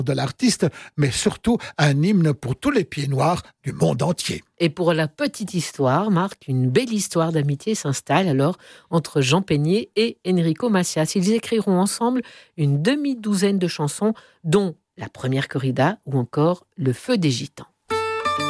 de l'artiste, mais surtout un hymne pour tous les pieds noirs du monde entier. Et pour la petite histoire, Marc, une belle histoire d'amitié s'installe alors entre Jean Peigné et Enrico Macias. Ils écriront ensemble une demi-douzaine de chansons, dont La première corrida ou encore Le feu des gitans.